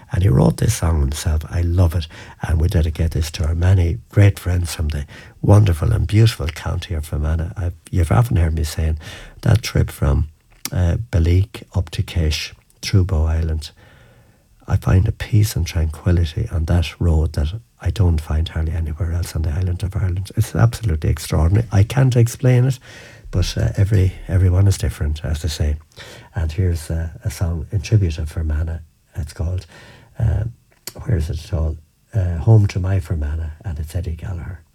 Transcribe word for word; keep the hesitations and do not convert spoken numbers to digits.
And he wrote this song himself. I love it. And we dedicate this to our many great friends from the wonderful and beautiful county of Fermanagh. I've, you've often heard me saying that trip from uh, Balleek up to Kesh through Bow Island. I find a peace and tranquility on that road that I don't find hardly anywhere else on the island of Ireland. It's absolutely extraordinary. I can't explain it, but uh, every everyone is different, as they say. And here's uh, a song in tribute of Fermanagh. It's called, uh, where is it at all? Uh, Home to My Fermanagh, and it's Eddie Gallagher.